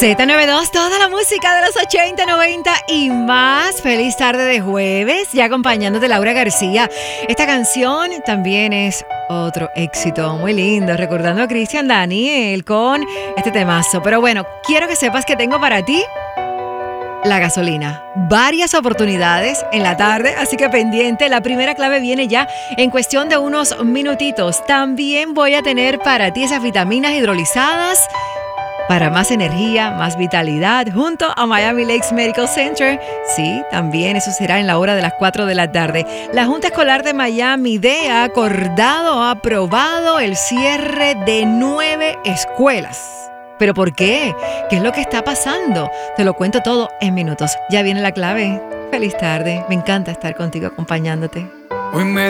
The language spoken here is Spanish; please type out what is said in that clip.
Z92, toda la música de los 80, 90 y más. Feliz tarde de jueves, ya acompañándote Laura García. Esta canción también es otro éxito muy lindo, recordando a Cristian Daniel con este temazo. Pero bueno, quiero que sepas que tengo para ti la gasolina. Varias oportunidades en la tarde, así que pendiente. La primera clave viene ya en cuestión de unos minutitos. También voy a tener para ti esas vitaminas hidrolizadas para más energía, más vitalidad, junto a Miami Lakes Medical Center. Sí, también eso será en la hora de las 4 de la tarde. La Junta Escolar de Miami-Dade ha acordado, ha aprobado el cierre de 9 escuelas. ¿Pero por qué? ¿Qué es lo que está pasando? Te lo cuento todo en minutos. Ya viene la clave. Feliz tarde. Me encanta estar contigo acompañándote. Hoy me